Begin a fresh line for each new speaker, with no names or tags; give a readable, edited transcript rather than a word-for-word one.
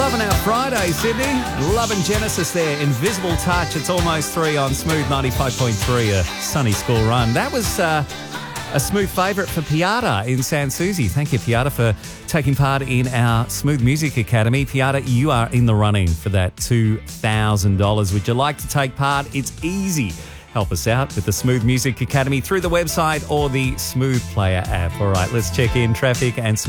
Loving our Friday, Sydney. Loving Genesis there. Invisible Touch. It's almost 3 on Smooth 95.3, a sunny school run. That was a Smooth favourite for Piata in Sans Souci. Thank you, Piata, for taking part in our Smooth Music Academy. Piata, you are in the running for that $2,000. Would you like to take part? It's easy. Help us out with the Smooth Music Academy through the website or the Smooth Player app. All right, let's check in traffic and